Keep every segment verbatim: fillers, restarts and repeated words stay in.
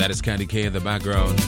That is Candy K in the background.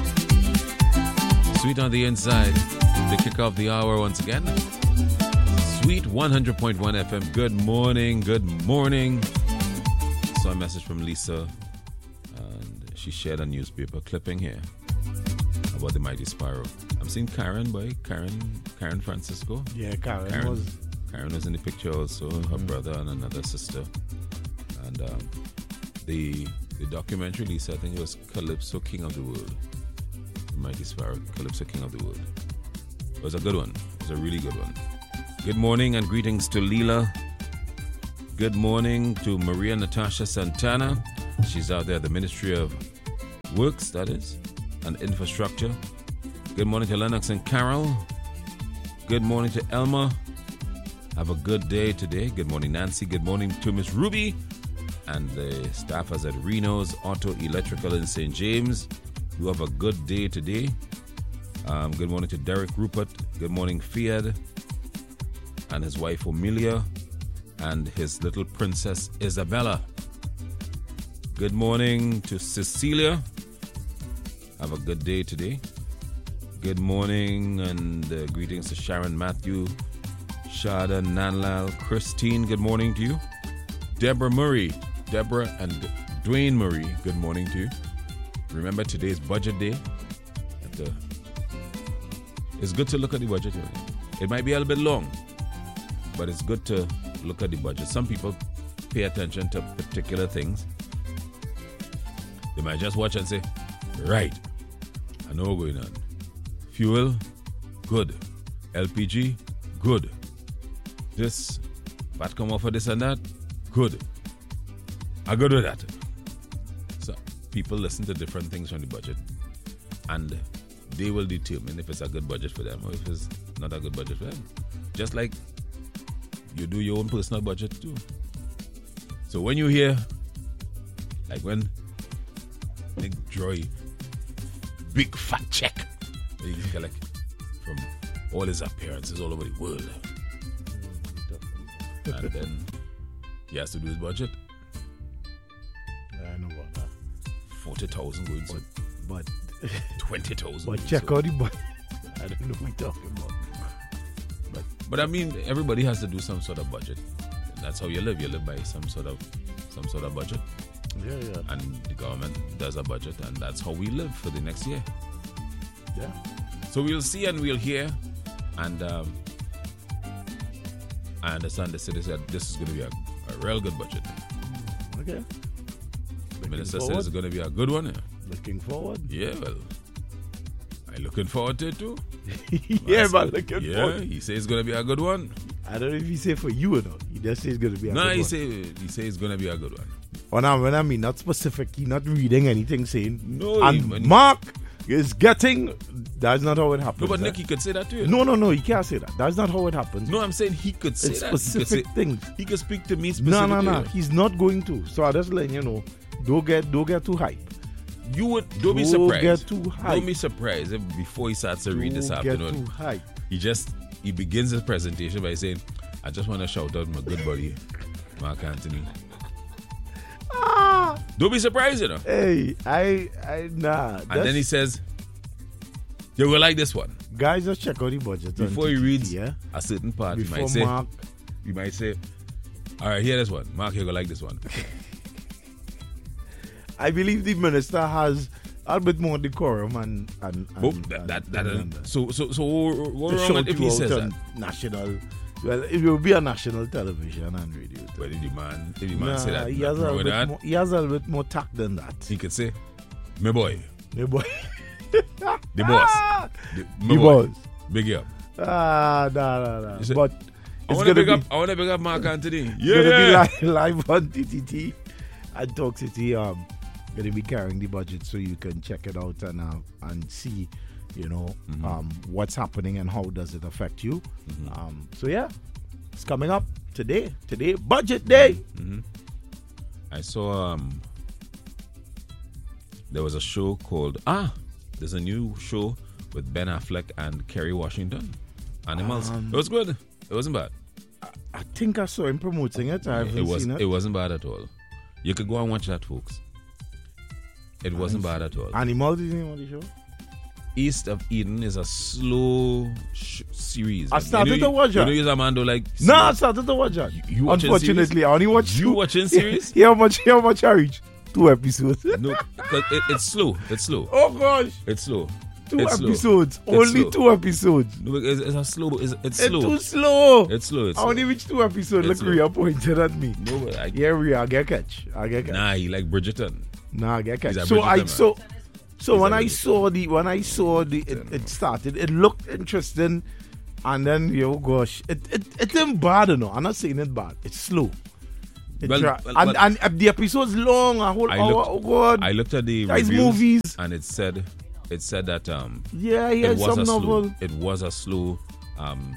Sweet on the inside. To kick off the hour once again. Sweet one hundred point one F M. Good morning. Good morning. Saw a message from Lisa. And she shared a newspaper clipping here about the Mighty Sparrow. I'm seeing Karen, boy. Karen Karen Francisco. Yeah, Karen, Karen was... Karen was in the picture also. Her mm-hmm. brother and another sister. And um, the the documentary, Lisa, I think it was Calypso King of the World. Mighty Sparrow, Calypso King of the World. It was a good one. It was a really good one. Good morning and greetings to Leela. Good morning to Maria Natasha Santana. She's out there at the Ministry of Works, that is, and Infrastructure. Good morning to Lennox and Carol. Good morning to Elma. Have a good day today. Good morning, Nancy. Good morning to Miss Ruby and the staffers at Reno's Auto Electrical in Saint James. You have a good day today. Um, good morning to Derek Rupert. Good morning, Fiat, and his wife Amelia, and his little princess Isabella. Good morning to Cecilia. Have a good day today. Good morning and uh, greetings to Sharon Matthew, Shada Nanlal, Christine. Good morning to you. Deborah Murray. Deborah and Dwayne Murray. Good morning to you. Remember, today's budget day. The, it's good to look at the budget. It might be a little bit long, but it's good to look at the budget. Some people pay attention to particular things. They might just watch and say, right, I know what's going on. Fuel, good. L P G, good. This, V A T come off of this and that, good. I go do that. So people listen to different things from the budget, and they will determine if it's a good budget for them or if it's not a good budget for them. Just like you do your own personal budget too. So when you hear, like when Nick Droy, big fat check, you collect from all his appearances all over the world, and then he has to do his budget. I know about that. Forty thousand going to but twenty thousand. But check out the budget. I don't know what we're talking about. But but I mean, everybody has to do some sort of budget. And that's how you live. You live by some sort of some sort of budget. Yeah, yeah. And the government does a budget, and that's how we live for the next year. Yeah. So we'll see and we'll hear, and um, I understand the city said this is going to be a, a real good budget. Okay. The minister said it's going to be a good one. Yeah. Looking forward. Yeah, well, I'm looking forward to it too. yeah, man, looking yeah, forward. He says it's going to be a good one. I don't know if he say for you or not. He just says it's going to be a no, good he one. say he says it's going to be a good one. When I, when I mean not specific, he not reading anything saying. No, and he, Mark is getting. That's not how it happens. No, but eh? Nick, he could say that too. No, no, no, he can't say that. That's not how it happens. No, I'm saying he could say it's that. specific he things. He could speak to me specifically. No, no, no. He's not going to. So I just let you know. Don't get, don't get too hype. You would don't, don't be surprised. Get too hype. Don't be surprised if before he starts to don't read this afternoon. Get too hype. He just he begins his presentation by saying, "I just want to shout out my good buddy, Mark Anthony." Ah. Don't be surprised, you know. Hey, I, I nah. And then he says, "You will like this one." Guys, just check out the budget before he reads yeah? a certain part. Before he might say, Mark, "You might say, all right, here this one. Mark, you will like this one." I believe the minister has a bit more decorum and and, and, oh, and, that, that, and, that, and and so so so what wrong wrong if he says that? National, well, it will be a national television and radio. But if the man, if the man nah, say that, he has, a bit that more, he has a little bit more tact than that. He could say, "My boy, my boy, the boss, the, the boss, big up." Ah, nah, nah, nah. Said, But I want to big be, up. I want to big up Mark Anthony. Yeah, gonna yeah. be live, live on T T T and Talk City. Um, gonna be carrying the budget so you can check it out and uh, and see, you know, mm-hmm. um, what's happening and how does it affect you. Mm-hmm. Um, so yeah, it's coming up today. Today, budget day. Mm-hmm. I saw um, there was a show called ah. There's a new show with Ben Affleck and Kerry Washington. Animals. Um, it was good. It wasn't bad. I, I think I saw him promoting it. I haven't it was, seen it. It wasn't bad at all. You could go and watch that, folks. It wasn't bad at all. Animals is the name of the show? East of Eden is a slow sh- series. I started you know, to watch you, it. You know, you're a man who like. No, I started to watch it. You, you watching Unfortunately, series? I only watched You two. watching series? Yeah, how much? How much I reach? Two episodes. No, 'cause it, it's slow. It's slow. Oh gosh, It's slow. two It's slow. episodes. It's Only slow. two episodes. No, it's, it's a slow. It's, it's It's slow. too slow. It's slow. It's I slow. only reached two episodes. It's Look, slow. Rhea pointed at me. No, but I, Yeah, Rhea, I get catch. I get catch. Nah, he like Bridgerton. Nah, I get catch. He's a So I Bridgerton so so He's when a I Bridgerton. saw the when I saw the it, it started, it looked interesting, and then yo gosh, it it it ain't bad enough. I'm not saying it's bad. It's slow. It Well, dra- well, and, well- and and the episode's long, a whole I hour. looked- Oh god, I looked at the Guys, reviews movies. and it said it said that um yeah, it yeah, was some a novel. slow. It was a slow. Um,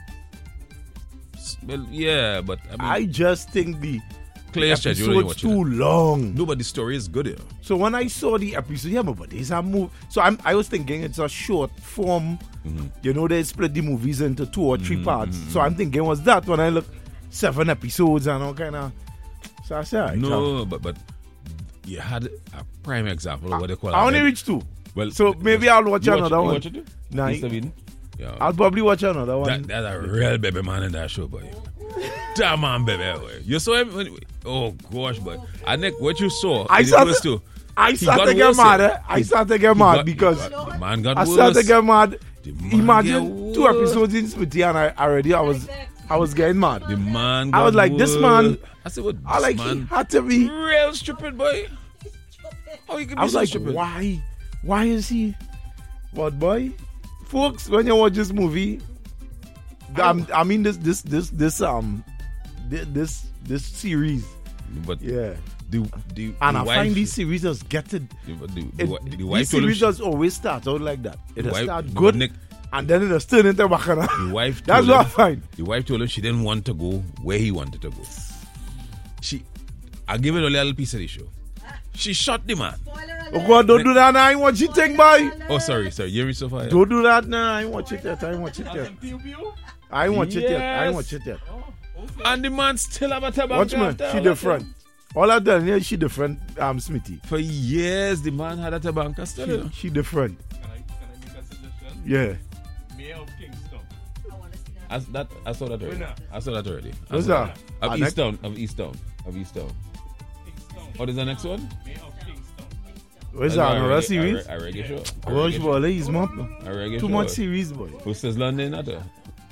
s- well, yeah, but I mean, I just think the, the clear schedule. you episode's watching too it. long. No, but the story is good. Yeah. So when I saw the episode, yeah, but there's a move. So I'm, I was thinking it's a short form. Mm-hmm. You know, they split the movies into two or 3 parts. So I'm thinking, was that when I look seven episodes and all kind of. So I said, right, No, but but you had a prime example of what they call. I a only red- reached two. Well, So maybe I'll watch you another you one. Watch it too? Nah, East of Eden? Yeah. I'll probably watch another one. That, that's a real baby man in that show, boy. Damn man, baby. Boy. You saw him? When, oh gosh, but I think what you saw. I in the started- first two, I he started got to get worse, mad. yeah. Eh? I He- started to get he mad got- because he got- the man got I worse. started to get mad. The man Imagine get two worse. episodes in Smitty and I already I was I was getting mad. The man. I was got like, this worse. man- I said, what? I like this he man? had to be. Real stupid boy. How you can be I was so like, stupid? why? Why is he? But boy, folks, when you watch this movie, um, I mean this this this this um thi- this this series, But yeah. the the, And the I wife, find these series just get it. the, the, the, it wi- the these wife told him series she- just always start out like that. It'll wife- start but good, Nick- and then it'll turn into bacana. The wife That's told what I him, find. The wife told him she didn't want to go where he wanted to go. She, I give it a little piece of the show. She shot the man. Oh God, don't do that now. I ain't watch it, take by. Oh, sorry, sorry. You hear me so far? Don't do that now. I ain't watch it yet. I ain't watch it yet. I ain't watch it yet. I ain't Yes. watch it yet. And the man still have a tobacco. Watch me. after She all different. All I done here, she different. Um, Smitty. that. For years, the man had a tobacco still. you know. She, she different. Can I, can I make a suggestion? Yeah. Mayor of Kingston. I, that, I saw that already. Winner. I saw that already. I What's saw that? Of Ah, East Town. Of East Town. Of East Town. Kingston. What is the next one? Mayor of Kingston. Where's A that? Another reggae- series? A, re- a reggae show. A Gosh, reggae boy, he's mad. show. A reggae Too show. much series, boy. Who says London at her?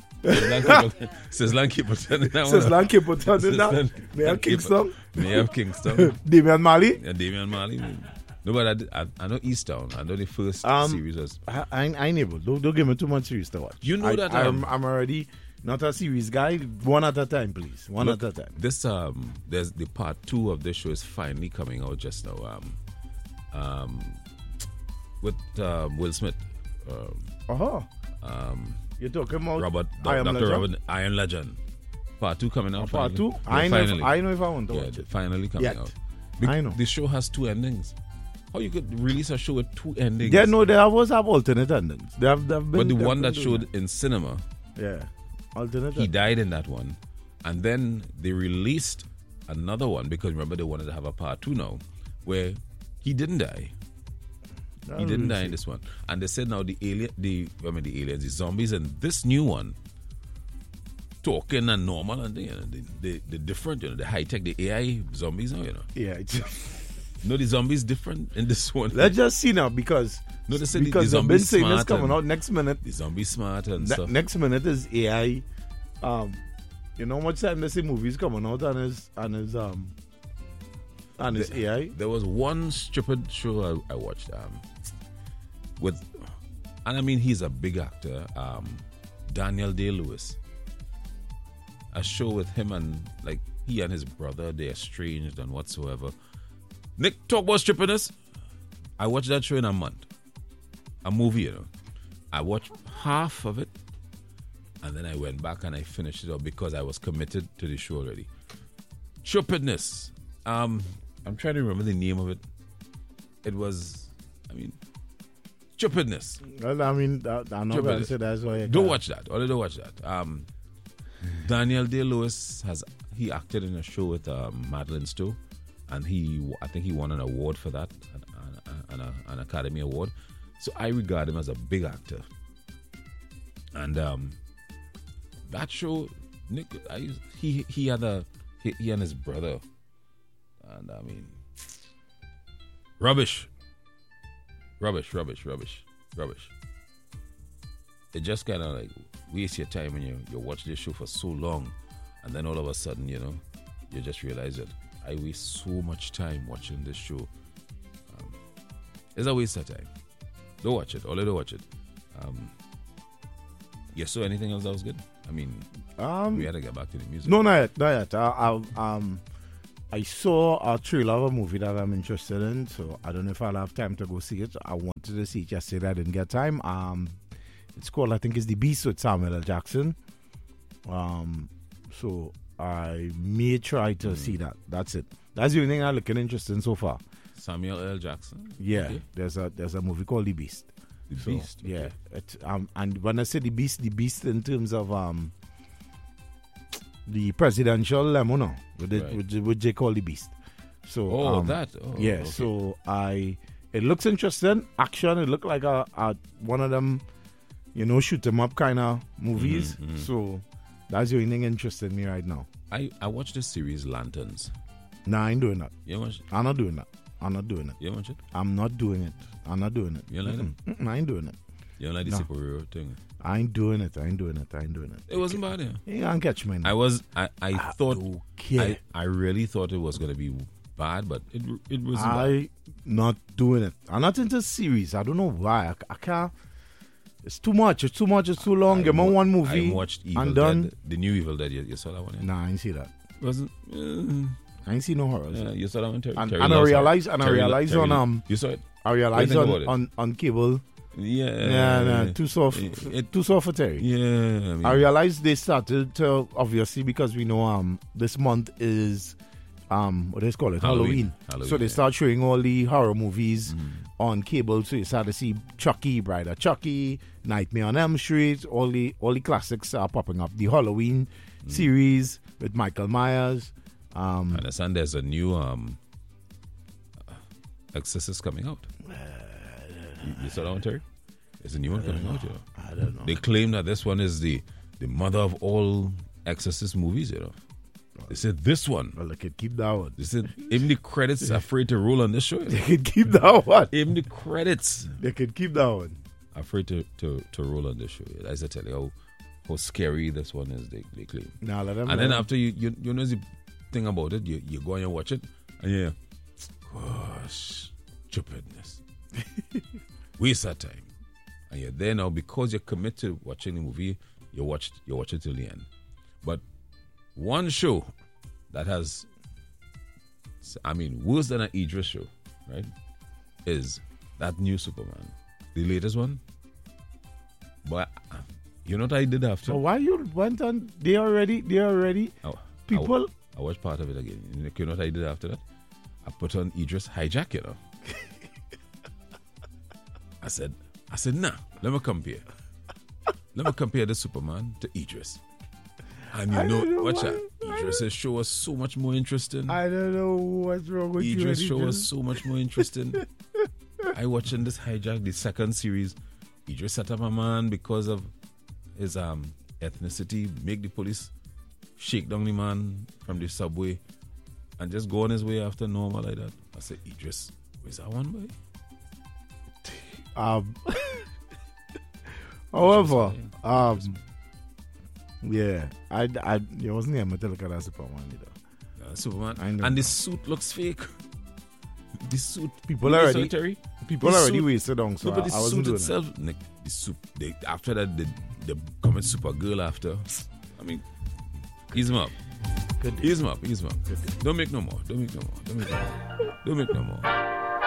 Says Land keep pretending that Says one. Land keep pretending Says that. Land- Mayor Land keep- Kingston. Mayor Kingston. Damian Marley. Yeah, Damian Marley. No, but I, did- I, I know East Town. I know the first Um, series was. I, I, ain't- I ain't able. Don't, don't give me too much series to watch. You know I, that, I'm, um, I'm already not a series guy. One at a time, please. One Look, at a time. This um, there's the part two of this show is finally coming out just now. Um, um, with uh, Will Smith, um, Uh-huh. um, You're talking about Robert, I Am Doctor Legend? Robert, Iron Legend. Part two coming out. Part finally. two? Yeah, I know, if, finally. I know if I want to Yeah, watch it. finally coming Yet. out. I know. The show has two endings. How you could release a show with two endings? Yeah, no, they always have alternate endings. They have, they've been, but the they've one been that doing showed in cinema, Yeah. Alternate he ending. died in that one, and then they released another one because remember they wanted to have a part two now, where he didn't die. I He didn't really die in see. this one, and they said now the alien, the I mean the aliens, the zombies, in this new one, talking and normal and you know, the, the the different, you know, the high tech, the A I zombies now, you know, Yeah. It's, no, the zombies different in this one. let's just see now because No, they said the- because the they've been zombies saying this smart coming and- out next minute. the zombies smart and Ne- stuff. next minute is A I. Um, you know how much time they say movies coming out and his and his um and his The- A I. There was one stupid show I, I watched um, with, and I mean he's a big actor, um, Daniel Day-Lewis. A show with him and like he and his brother, they're estranged and whatsoever. Nick, talk about strippiness. I watched that show in a month. A movie, you know. I watched half of it, and then I went back and I finished it up because I was committed to the show already. Stupidness. Um, I'm trying to remember the name of it. It was, I mean, stupidness. Well, I mean, that, I'm not Sure, going but to say that's why. I Don't can't. watch that. Or don't watch that. Um, Daniel Day-Lewis has he acted in a show with um, Madeline Stowe, and he I think he won an award for that. And, and an, a, an Academy Award. So I regard him as a big actor. And um, that show, Nick, I, he he had a he, he and his brother, and I mean, rubbish, rubbish, rubbish, rubbish, rubbish. It just kind of like waste your time when you you watch this show for so long, and then all of a sudden, you know, you just realize that I waste so much time watching this show. Um, it's a waste of time. Don't watch it. Only don't watch it. Um, yeah, so anything else that was good? I mean, Um, we had to get back to the music. No, not yet, not yet. I, I, um, I saw a trailer of a movie that I'm interested in, so I don't know if I'll have time to go see it. I wanted to see it yesterday, I didn't get time. Um, it's called, I think it's The Beast with Samuel L. Jackson. Um, so I may try to mm. see that. That's it. That's the only thing I'm looking interested in so far. Samuel L. Jackson? Yeah, Okay. there's a there's a movie called The Beast. The So, Beast. okay. Yeah, it, um, and when I say The Beast, The Beast in terms of um, the presidential lemon, no, with the, Right. with, the- what they call The Beast. So Oh, um, that. Oh, yeah. okay. So I, it looks interesting. Action. It looked like a, a one of them, you know, shoot 'em up kind of movies. Mhm, mhm. So that's the only thing interesting me right now. I, I watched the series Lanterns. Nah, I ain't doing that. You watch I'm not doing that. I'm not doing it. You watch it? I'm not doing it. I'm not doing it. You like Mm-mm. Mm-mm, I ain't doing it. You don't like the No. superhero thing? I ain't doing it. I ain't doing it. I ain't doing it. It wasn't bad, yeah. You can't catch me. I was, I, I thought, don't care. I, I really thought it was going to be bad, but it it wasn't bad. I not doing it. I'm not into series. I don't know why. I, I can't. It's too much. It's too much. It's too long. I Give me wa- one movie. I watched Evil and done. Dead, the new Evil Dead. You, you saw that one? Yeah? Nah, I ain't see that. Wasn't? Uh, I ain't see no horrors. yeah, you saw that one, Terry? And, Terry and I Loves realize, Horror. and I Terry- realize Terry- on um, You saw it? I realize think on, about it? on on cable. Yeah. Yeah, nah, too soft. It- it- too soft for Terry. Yeah. I mean, I realize they started to obviously because we know um this month is um what do they call it Halloween. Halloween. Halloween, So they yeah. start showing all the horror movies Mhm. on cable. So you start to see Chucky, Bride of Chucky, Nightmare on Elm Street. All the all the classics are popping up. The Halloween Mm. series with Michael Myers. Um, I understand there's a new um, Exorcist coming out. You, you saw that one, Terry? There's a new one coming out, you know. I don't know. They claim that this one is the, the mother of all Exorcist movies, you know. They said this one. Well, they could keep that one. They said even the credits afraid to roll on this show. You They know? could keep that one. Even the credits They could keep that one. afraid to, to, to roll on this show. As I tell you how, how scary this one is, they, they claim. Now let them. And then know. after you, you, you know the thing about it, you, you go and you watch it, and yeah, gosh, stupidness, waste of time, and you're there now because you're committed to watching the movie. You watch, you watch it till the end. But one show that has, I mean, worse than an Idris show, right, is that new Superman, the latest one. But uh, you know what I did after? So why you went on? They already. They already. I- People. I watched part of it again. You know what I did after that? I put on Idris Hijack, you know. I said, I said, nah, let me compare. Let me compare the Superman to Idris. And you I know, don't know watch why- out. Idris' show was so much more interesting. I don't know what's wrong with you. Idris' and show was Idris. so much more interesting. I watching this Hijack, the second series. Idris set up a man because of his um ethnicity, make the police shake down the man from the subway and just go on his way after normal like that. I said, Idris, where's that one boy? Um. However, um, yeah, I, I, it wasn't him to look at that Superman either. Uh, Superman. I know. And the suit looks fake. The suit. People You know, already- Terry? People The already suit- wasted on, so No, but the I, I wasn't suit doing it. itself, Nick, the suit, they, after that, the, the coming Supergirl after. I mean, ease him up. Good day. Ease him up, ease him up. Good day. Don't make no more. Don't make no more. Don't make no more. Don't make no more.